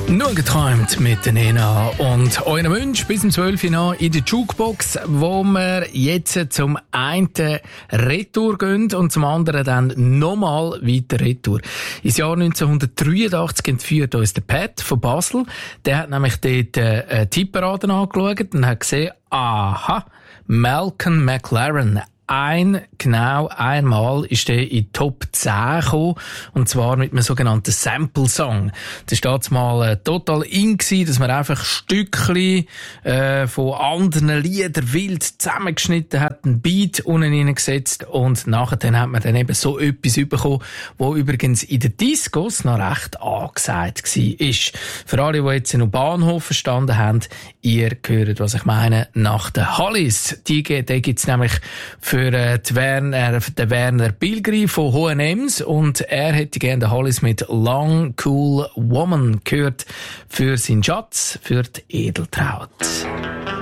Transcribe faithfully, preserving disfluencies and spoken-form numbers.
Nur geträumt mit der Nena und euren Wunsch bis zum zwölf Uhr in der Jukebox, wo wir jetzt zum einen Retour gehen und zum anderen dann nochmal weiter Retour. Ins Jahr neunzehnhundertdreiundachtzig entführt uns der Pat von Basel. Der hat nämlich dort äh, Tipperaden angeschaut und hat gesehen, aha, Malcolm McLaren. Ein, genau einmal ist er in die Top zehn gekommen, und zwar mit einem sogenannten Sample-Song. Das war damals mal äh, total in gewesen, dass man einfach Stückchen äh, von anderen Liedern wild zusammengeschnitten hat, einen Beat unten hineingesetzt und nachher dann hat man dann eben so etwas bekommen, wo übrigens in den Discos noch recht angesagt war. Für alle, die jetzt noch Bahnhof verstanden haben, ihr hört, was ich meine, nach den Hollies. Die, die gibt's nämlich für Für die Werner, den Werner Pilgri von H und M's, und er hätte gerne den Hollies mit Long Cool Woman gehört für seinen Schatz, für die Edeltraut.